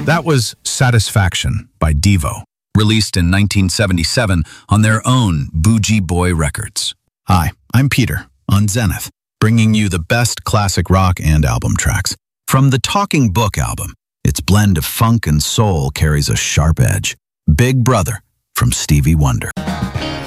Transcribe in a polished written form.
That was Satisfaction by Devo, released in 1977 on their own Bougie Boy Records. Hi, I'm Peter on Zenith, bringing you the best classic rock and album tracks. From the Talking Book album, its blend of funk and soul carries a sharp edge. Big Brother from Stevie Wonder.